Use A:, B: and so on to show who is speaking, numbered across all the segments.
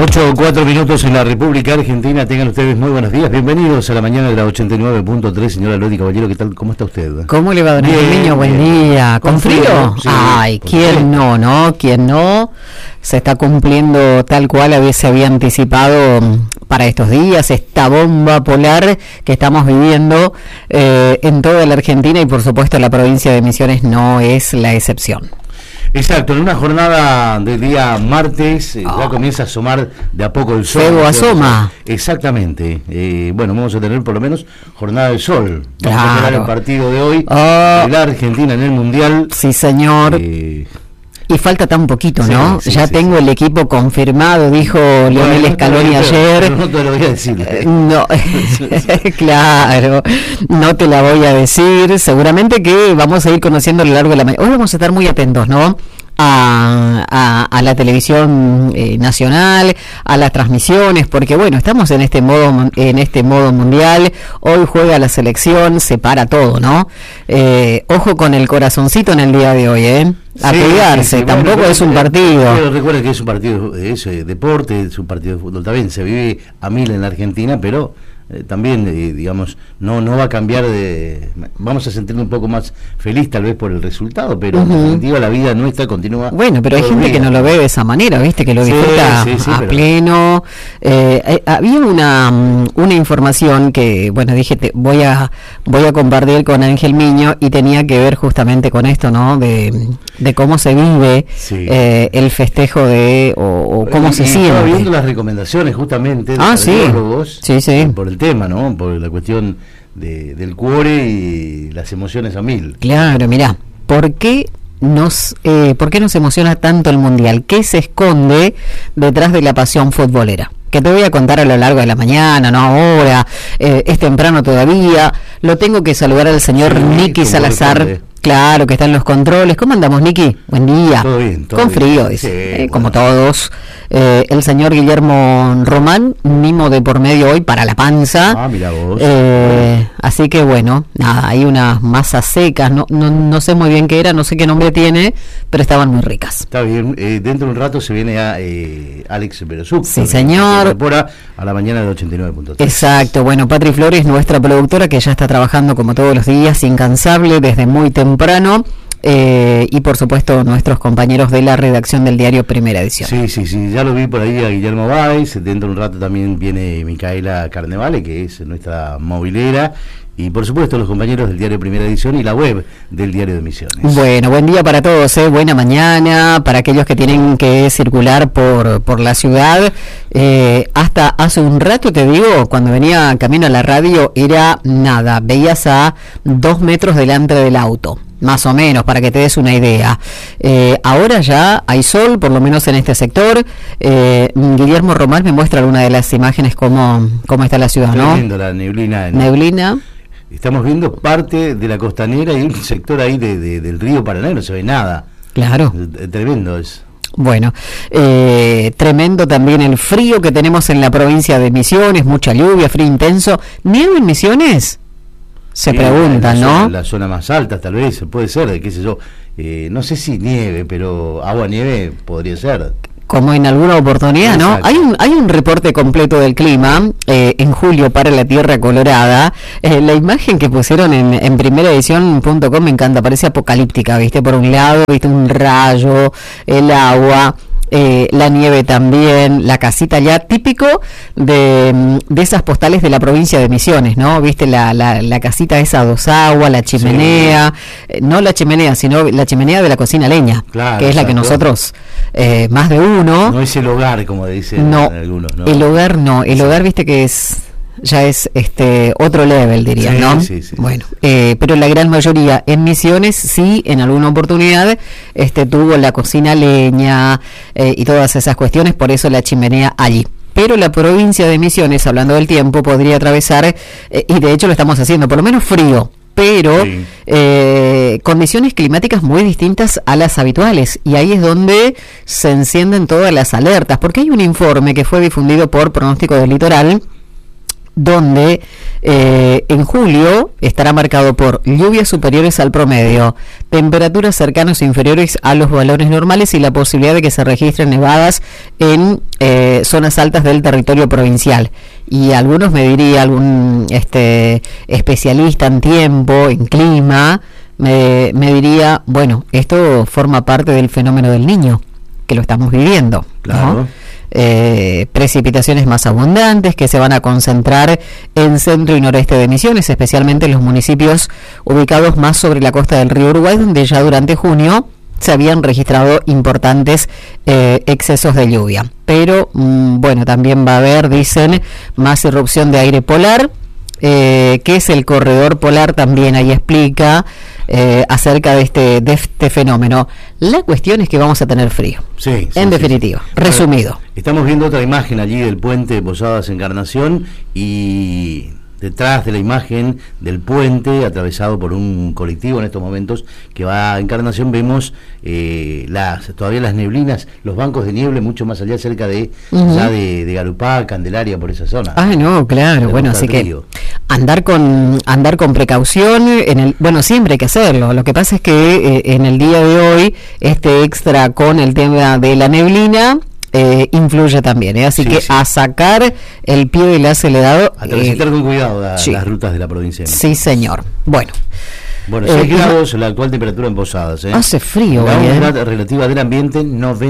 A: 8:04 en la República Argentina. Tengan ustedes muy buenos días. Bienvenidos a la mañana de la 89.3. Señora Lodi Caballero, ¿qué tal? ¿Cómo está usted?
B: ¿Cómo le va, don Niño? Buen día. ¿Con frío?
A: Sí,
B: ay, ¿quién no, no? ¿Quién no? Se está cumpliendo tal cual se había anticipado para estos días, esta bomba polar que estamos viviendo en toda la Argentina y por supuesto la provincia de Misiones no es la excepción.
A: Exacto, en una jornada del día martes ya comienza a asomar de a poco el sol.
B: Fuego asoma.
A: Exactamente. Bueno, vamos a tener por lo menos jornada del sol. Vamos
B: Claro.
A: a tener el partido de hoy de la Argentina en el Mundial.
B: Sí, señor. Y falta tan poquito, ¿no?
A: Sí,
B: ya
A: sí,
B: tengo el equipo confirmado, dijo Lionel Scaloni ayer.
A: Pero no te lo voy a decir.
B: No, claro, no te la voy a decir. Seguramente que vamos a ir conociendo a lo largo de la mañana. Hoy vamos a estar muy atentos, ¿no? A la televisión nacional, a las transmisiones, porque bueno, estamos en este modo mundial. Hoy juega la selección, se para todo, ¿no? Ojo con el corazoncito en el día de hoy, a cuidarse, tampoco es un partido.
A: Pero recuerda que es un partido, es deporte, es un partido de fútbol, también se vive a mil en la Argentina, pero también, digamos, no va a cambiar vamos a sentirnos un poco más feliz tal vez por el resultado, pero en definitiva la vida nuestra continúa.
B: Bueno, pero hay gente que no lo ve de esa manera, ¿viste? Que lo disfruta pleno. Había una información que, bueno, dije, voy a compartir con Ángel Miño y tenía que ver justamente con esto, ¿no? De cómo se vive el festejo o cómo se siente.
A: Estaba viendo las recomendaciones justamente de cardiólogos por el tema, ¿no? Por la cuestión del cuore y las emociones a mil.
B: Claro, mirá, ¿por qué nos emociona tanto el Mundial? ¿Qué se esconde detrás de la pasión futbolera? Que te voy a contar a lo largo de la mañana, no ahora, es temprano todavía. Lo tengo que saludar al señor Nicky Salazar. Claro, que está en los controles. ¿Cómo andamos, Nicky? Buen día.
A: Todo bien.
B: Con frío, dice, como todos. El señor Guillermo Román, mimo de por medio hoy para la panza.
A: Ah, mira vos.
B: Así que bueno, nada, hay unas masas secas, no sé muy bien qué era, no sé qué nombre tiene, pero estaban muy ricas.
A: Está bien, dentro de un rato se viene a Alex Berosuk.
B: Sí, señor.
A: Se incorpora a la mañana del 89.3.
B: Exacto, bueno, Patri Flores, nuestra productora, que ya está trabajando como todos los días, incansable, desde muy temprano. Y por supuesto nuestros compañeros de la redacción del diario Primera Edición.
A: Sí, ya lo vi por ahí a Guillermo Báez. Dentro de un rato también viene Micaela Carnevale, que es nuestra movilera, y por supuesto los compañeros del diario Primera Edición y la web del diario de Misiones. Bueno,
B: buen día para todos, buena mañana para aquellos que tienen que circular por la ciudad. Hasta hace un rato, te digo, cuando venía camino a la radio era nada, veías a 2 metros delante del auto, más o menos, para que te des una idea. Ahora ya hay sol, por lo menos en este sector. Guillermo Román me muestra alguna de las imágenes cómo está la ciudad, ¿no?
A: Viendo la neblina.
B: Neblina.
A: Estamos viendo parte de la costanera y un sector ahí del río Paraná, no se ve nada.
B: Claro.
A: Tremendo es.
B: Bueno, tremendo también el frío que tenemos en la provincia de Misiones, mucha lluvia, frío intenso. ¿Nieve en Misiones? Se preguntan, ¿no?
A: La zona más alta, tal vez, puede ser, qué sé yo. No sé si nieve, pero agua-nieve podría ser.
B: Como en alguna oportunidad, ¿no? Hay un reporte completo del clima en julio para la Tierra Colorada. La imagen que pusieron en primeraedición.com me encanta, parece apocalíptica, ¿viste? Por un lado, ¿viste? Un rayo, el agua, la nieve también, la casita ya típico de esas postales de la provincia de Misiones, ¿no? Viste la casita esa a 2 aguas, la chimenea, no la chimenea, sino la chimenea de la cocina leña, claro, que es la que nosotros, más de uno.
A: No es el hogar, como dicen algunos, ¿no?
B: El hogar no, el hogar viste que ya es otro level, diría, ¿no?
A: Sí.
B: Bueno, pero la gran mayoría en Misiones sí, en alguna oportunidad tuvo la cocina leña y todas esas cuestiones, por eso la chimenea allí. Pero la provincia de Misiones, hablando del tiempo, podría atravesar, y de hecho lo estamos haciendo, por lo menos frío, pero condiciones climáticas muy distintas a las habituales, y ahí es donde se encienden todas las alertas, porque hay un informe que fue difundido por Pronóstico del Litoral donde en julio estará marcado por lluvias superiores al promedio, temperaturas cercanas o inferiores a los valores normales y la posibilidad de que se registren nevadas en zonas altas del territorio provincial. Y algunos, me diría algún especialista en tiempo, en clima, me diría, bueno, esto forma parte del fenómeno del Niño, que lo estamos viviendo,
A: claro,
B: ¿no? Precipitaciones más abundantes que se van a concentrar en centro y noreste de Misiones, especialmente en los municipios ubicados más sobre la costa del río Uruguay, donde ya durante junio se habían registrado importantes excesos de lluvia. Pero bueno, también va a haber, dicen, más irrupción de aire polar, que es el corredor polar, también ahí explica acerca de este fenómeno. La cuestión es que vamos a tener frío, en definitiva, resumido.
A: Estamos viendo otra imagen allí del puente de Posadas Encarnación, y detrás de la imagen del puente atravesado por un colectivo en estos momentos que va a Encarnación, vemos todavía las neblinas, los bancos de nieve mucho más allá, cerca de ya de Garupá, Candelaria, por esa zona.
B: No, claro, bueno, así que andar con precaución, bueno, siempre hay que hacerlo. Lo que pasa es que en el día de hoy este extra con el tema de la neblina influye también, así que a sacar el pie del acelerador,
A: a transitar con cuidado las rutas de la provincia.
B: Sí, señor. Bueno,
A: 6 grados la actual temperatura en Posadas.
B: Hace frío.
A: La humedad relativa del ambiente,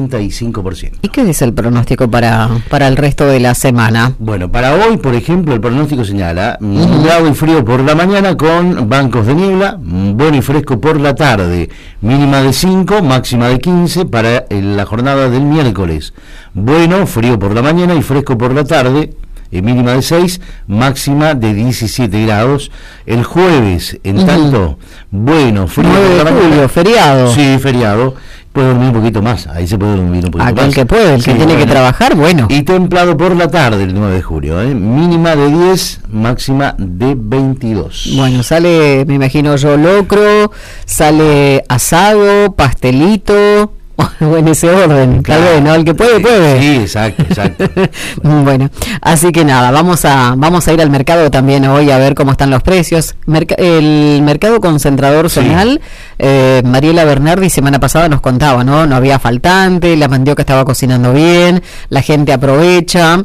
A: 95%.
B: ¿Y qué dice el pronóstico para el resto de la semana?
A: Bueno, para hoy, por ejemplo, el pronóstico señala nublado y frío por la mañana con bancos de niebla, bueno y fresco por la tarde, mínima de 5, máxima de 15 para la jornada del miércoles. Bueno, frío por la mañana y fresco por la tarde, mínima de 6, máxima de 17 grados. El jueves, en tanto, bueno, frío
B: 9 de julio, feriado.
A: Sí, feriado. Puede dormir un poquito más, ahí se puede dormir un poquito más.
B: El que puede, el que tiene que trabajar, bueno.
A: Y templado por la tarde el 9 de julio, mínima de 10, máxima de 22.
B: Bueno, sale, me imagino yo, locro, sale asado, pastelito, o en ese orden, claro, tal vez, ¿no? El que puede, puede.
A: Sí, exacto.
B: Bueno, así que nada, vamos a ir al mercado también hoy a ver cómo están los precios. El mercado concentrador zonal, Mariela Bernardi semana pasada nos contaba, ¿no? No había faltante, la mandioca estaba cocinando bien, la gente aprovecha.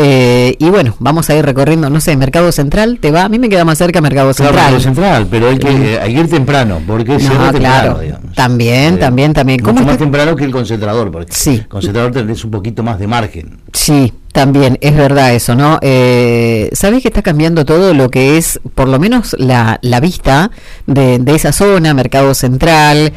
B: Y bueno, vamos a ir recorriendo, no sé, Mercado Central, ¿te va? A mí me queda más cerca Mercado Central.
A: Mercado Central, pero hay que ir temprano, porque cierra temprano, digamos.
B: También.
A: Mucho más temprano que el concentrador, porque el concentrador tenés un poquito más de margen.
B: Sí, también, es verdad eso, ¿no? ¿Sabés que está cambiando todo lo que es, por lo menos, la vista de esa zona, Mercado Central,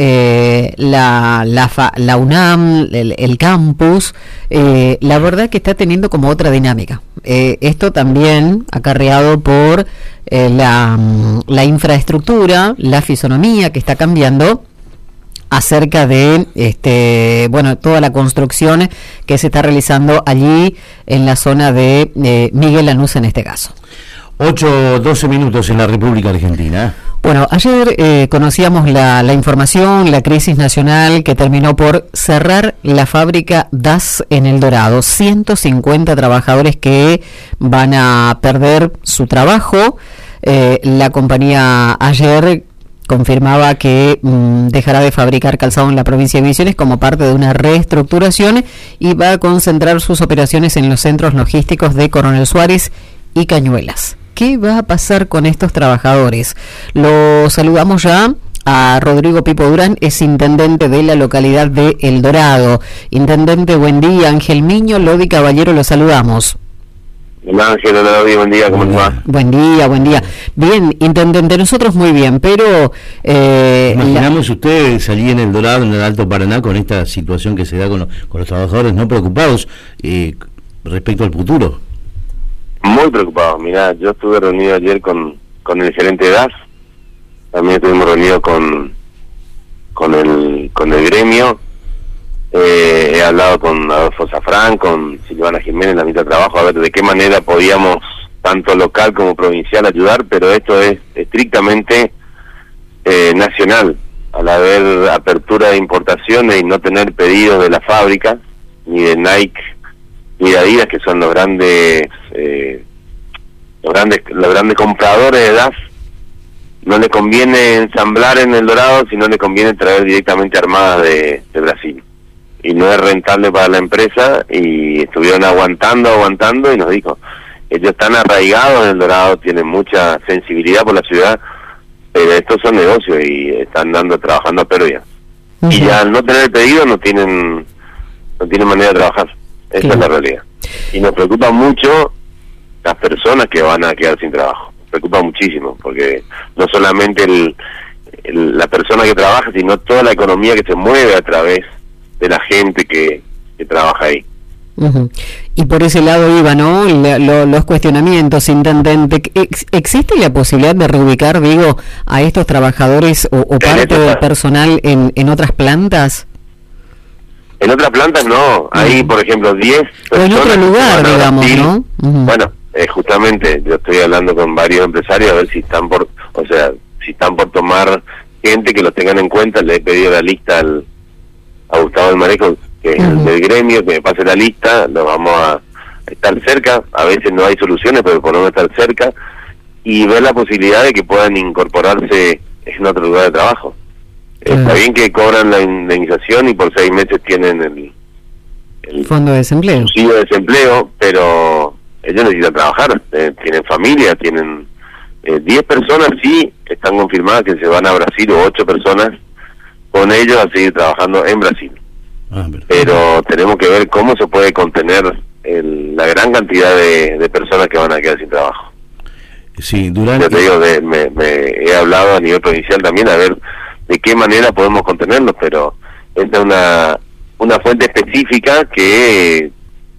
B: la UNAM, el campus? La verdad que está teniendo como otra dinámica. Esto también acarreado por la infraestructura, la fisonomía que está cambiando acerca de toda la construcción que se está realizando allí en la zona de Miguel Lanús en este caso.
A: 8:12 minutos en la República Argentina.
B: Bueno, ayer conocíamos la información, la crisis nacional que terminó por cerrar la fábrica DAS en El Dorado. 150 trabajadores que van a perder su trabajo. La compañía ayer confirmaba que dejará de fabricar calzado en la provincia de Misiones como parte de una reestructuración y va a concentrar sus operaciones en los centros logísticos de Coronel Suárez y Cañuelas. ¿Qué va a pasar con estos trabajadores? Lo saludamos ya a Rodrigo Pipo Durán, es intendente de la localidad de El Dorado. Intendente, buen día. Ángel Miño, Lodi Caballero, lo saludamos.
C: Hola Ángel, hola Lodi, buen día, ¿cómo va?
B: Buen día. Bien, intendente, nosotros muy bien, pero...
A: Imaginamos usted salir en El Dorado, en el Alto Paraná, con esta situación que se da con los trabajadores no preocupados respecto al futuro.
C: Muy preocupado. Mirá, yo estuve reunido ayer con el gerente de DAS, también estuvimos reunidos con el gremio, he hablado con Adolfo Zafrán, con Silvana Jiménez, la mitad de trabajo, a ver de qué manera podíamos, tanto local como provincial, ayudar, pero esto es estrictamente nacional. Al haber apertura de importaciones y no tener pedidos de la fábrica, ni de Nike, ni de Adidas, que son los grandes los grandes compradores de DAS no le conviene ensamblar en El Dorado, sino le conviene traer directamente armadas de Brasil. Y no es rentable para la empresa, y estuvieron aguantando, y nos dijo, ellos están arraigados en El Dorado, tienen mucha sensibilidad por la ciudad, pero estos son negocios y están trabajando a pérdida. Y ya al no tener pedido no tienen manera de trabajar. Esa es la realidad. Y nos preocupa mucho las personas que van a quedar sin trabajo. Preocupa muchísimo, porque no solamente la persona que trabaja, sino toda la economía que se mueve a través de la gente que trabaja ahí.
B: Y por ese lado iba, ¿no? Los cuestionamientos, intendente. ¿Existe la posibilidad de reubicar, digo, a estos trabajadores o parte del personal en otras plantas?
C: En otras plantas no. Hay, por ejemplo, 10 personas. O
B: en otro lugar, digamos, ¿no?
C: Bueno, justamente yo estoy hablando con varios empresarios a ver si están por tomar gente que los tengan en cuenta. Le he pedido la lista a Gustavo del Manejo, que es el del gremio, que me pase la lista. Nos vamos a estar cerca. A veces no hay soluciones, pero podemos estar cerca y ver la posibilidad de que puedan incorporarse en otro lugar de trabajo. Está bien que cobran la indemnización y por 6 meses tienen el
B: fondo de desempleo,
C: subsidio de desempleo, pero ellos necesitan trabajar, tienen familia, tienen 10 personas sí están confirmadas que se van a Brasil, o 8 personas con ellos a seguir trabajando en Brasil. Pero tenemos que ver cómo se puede contener la gran cantidad de personas que van a quedar sin trabajo.
A: Sí,
C: yo te digo, me he hablado a nivel provincial también a ver de qué manera podemos contenerlos, pero esta es una fuente específica que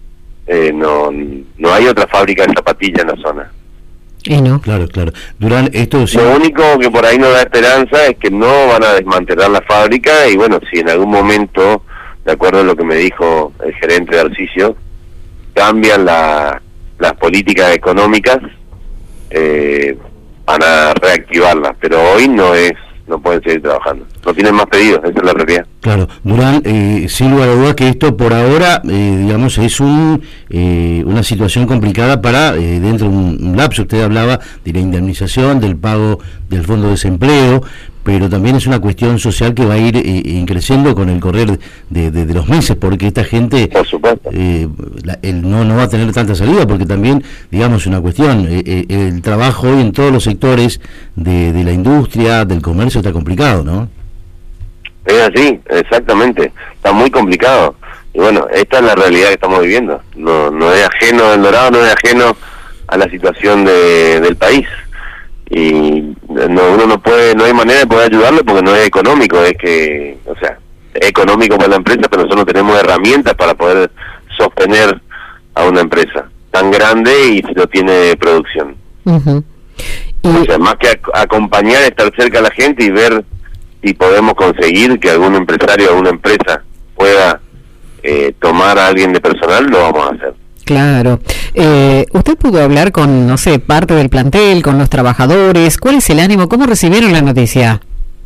C: no hay otra fábrica de zapatillas en la zona.
B: Y no.
A: Claro. Durán, esto sí.
C: Lo único que por ahí nos da esperanza es que no van a desmantelar la fábrica, y bueno, si en algún momento, de acuerdo a lo que me dijo el gerente de Arcicio, cambian las políticas económicas, van a reactivarlas, pero hoy no pueden seguir trabajando, no tienen más pedidos, esa es la realidad.
A: Claro, Durán, sin lugar a dudas que esto por ahora, digamos, es una situación complicada para, dentro de un lapso. Usted hablaba de la indemnización, del pago del fondo de desempleo, pero también es una cuestión social que va a ir creciendo con el correr de los meses, porque esta gente,
C: por supuesto,
A: no va a tener tanta salida, porque también, digamos, una cuestión, el trabajo hoy en todos los sectores de la industria, del comercio, está complicado, ¿no?
C: Es así, exactamente, está muy complicado, y bueno, esta es la realidad que estamos viviendo. No es ajeno, El Dorado no es ajeno a la situación del país, y uno no hay manera de poder ayudarlo porque no es económico, es económico para la empresa, pero nosotros no tenemos herramientas para poder sostener a una empresa tan grande y si no tiene producción. O sea, más que acompañar, estar cerca a la gente y ver si podemos conseguir que algún empresario o alguna empresa pueda tomar a alguien de personal, lo vamos a hacer.
B: Claro. ¿Usted pudo hablar con, no sé, parte del plantel, con los trabajadores? ¿Cuál es el ánimo? ¿Cómo recibieron la noticia?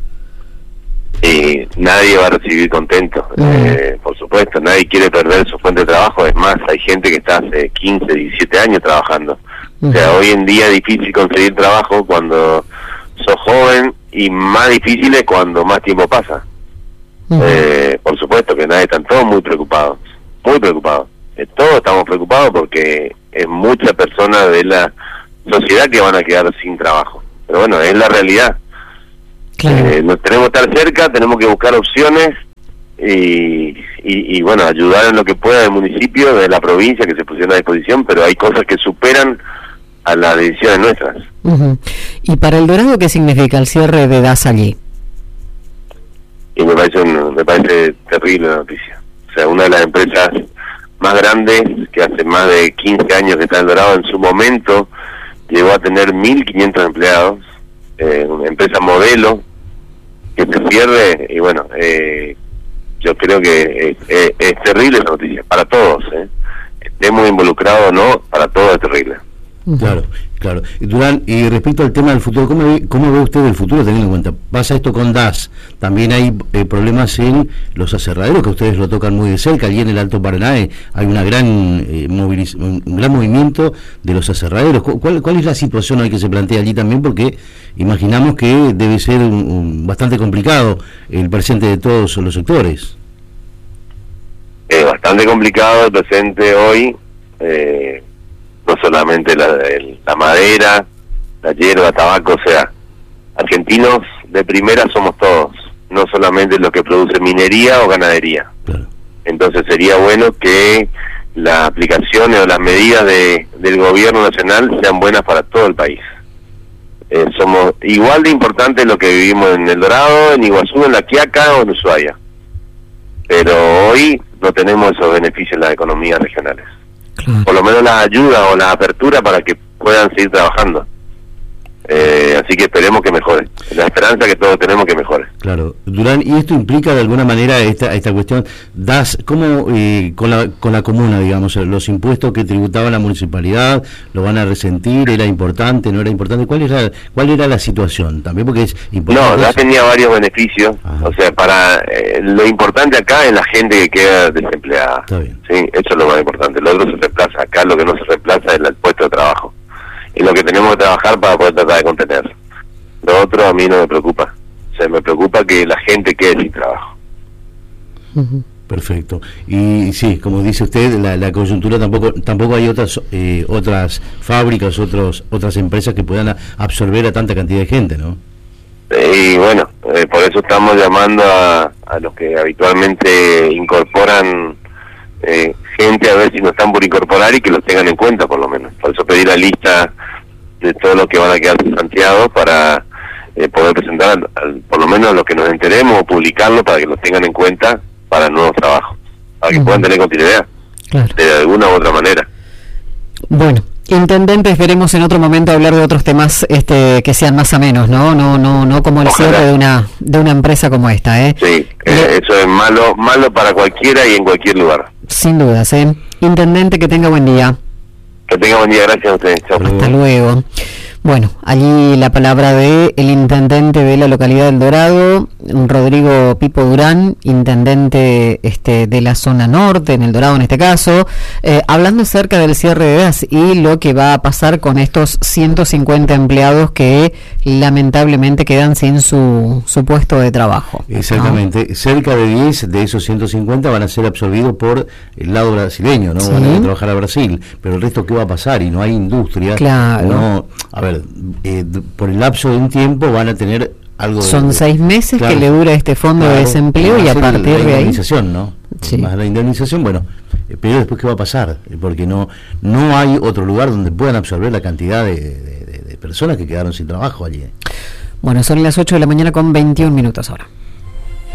C: Nadie va a recibir contento, por supuesto, nadie quiere perder su fuente de trabajo. Es más, hay gente que está hace 15, 17 años trabajando. O sea, hoy en día es difícil conseguir trabajo cuando sos joven, y más difícil es cuando más tiempo pasa. Por supuesto que nadie, están todos muy preocupados, todos estamos preocupados porque es muchas personas de la sociedad que van a quedar sin trabajo, pero bueno, es la realidad. Claro. Nos tenemos que estar cerca, tenemos que buscar opciones y bueno, ayudar en lo que pueda del municipio, de la provincia, que se pusieron a disposición, pero hay cosas que superan a las decisiones nuestras.
B: ¿Y para El Dorado qué significa el cierre de DAS allí?
C: Y me parece terrible la noticia. O sea, una de las empresas más grandes, que hace más de 15 años que está en El Dorado, en su momento llegó a tener 1.500 empleados, una empresa modelo, que se pierde, y bueno, yo creo que es terrible esa noticia, para todos, estemos involucrados o no, para todos es terrible.
A: Claro, claro. Durán, y respecto al tema del futuro, ¿cómo ve usted el futuro teniendo en cuenta? Pasa esto con DAS, también hay problemas en los aserraderos, que ustedes lo tocan muy de cerca, allí en el Alto Paraná hay una un gran movimiento de los aserraderos. ¿Cuál es la situación hoy que se plantea allí también? Porque imaginamos que debe ser bastante complicado el presente de todos los sectores.
C: Es bastante complicado el presente hoy, no solamente la madera, la hierba, tabaco, o sea, argentinos de primera somos todos, no solamente los que producen minería o ganadería. Claro. Entonces sería bueno que las aplicaciones o las medidas del gobierno nacional sean buenas para todo el país. Somos igual de importantes lo que vivimos en El Dorado, en Iguazú, en La Quiaca o en Ushuaia. Pero hoy no tenemos esos beneficios en las economías regionales. Claro. Por lo menos la ayuda o la apertura para que puedan seguir trabajando. Así que esperemos que mejore. La esperanza que todos tenemos que mejore.
A: Claro. Durán, ¿y esto implica de alguna manera esta cuestión? ¿Das cómo con la comuna, digamos, los impuestos que tributaba la municipalidad, lo van a resentir? ¿Era importante, no era importante? ¿Cuál era la situación? También porque es importante.
C: No, DAS tenía varios beneficios. Ajá. O sea, para lo importante acá es la gente que queda desempleada. Está bien. Sí, eso es lo más importante. Lo otro se reemplaza. Acá lo que no se reemplaza es el puesto de trabajo. Es lo que tenemos que trabajar para poder tratar de contener. Lo otro a mí no me preocupa. O sea, me preocupa que la gente quede sin trabajo.
A: Perfecto. Y sí, como dice usted, la coyuntura tampoco hay otras fábricas, otras empresas que puedan absorber a tanta cantidad de gente, ¿no?
C: Y bueno, por eso estamos llamando a los que habitualmente incorporan gente, a ver si no están por incorporar y que los tengan en cuenta por lo menos. Por eso pedir la lista de todos los que van a quedar santeados para poder presentar por lo menos a los que nos enteremos o publicarlo para que los tengan en cuenta para nuevos trabajos, para que puedan tener continuidad, claro, de alguna u otra manera.
B: Bueno, intendente, esperemos en otro momento hablar de otros temas que sean más amenos, no como el cierre de una empresa como esta,
C: Sí, eso es malo para cualquiera y en cualquier lugar.
B: Sin dudas, Intendente, que tenga buen día.
C: Que tenga buen día, gracias a ustedes. Chao.
B: Hasta luego. Bueno, allí la palabra de el intendente de la localidad del Dorado, Rodrigo Pipo Durán, intendente de la zona norte, en El Dorado en este caso, hablando acerca del cierre de DAS y lo que va a pasar con estos 150 empleados que lamentablemente quedan sin su puesto de trabajo.
A: Exactamente, cerca de 10 de esos 150 van a ser absorbidos por el lado brasileño, ¿no? Sí. Van a ir a trabajar a Brasil, pero el resto, ¿qué va a pasar? Y no hay industria.
B: Claro.
A: No, a ver, por el lapso de un tiempo van a tener algo.
B: Son 6 meses, claro, que le dura este fondo de desempleo y a partir de ahí.
A: La indemnización, ¿no?
B: Sí.
A: Más la indemnización, bueno, pero después, ¿qué va a pasar? Porque no hay otro lugar donde puedan absorber la cantidad de personas que quedaron sin trabajo allí.
B: Bueno, son las 8 de la mañana con 21 minutos ahora.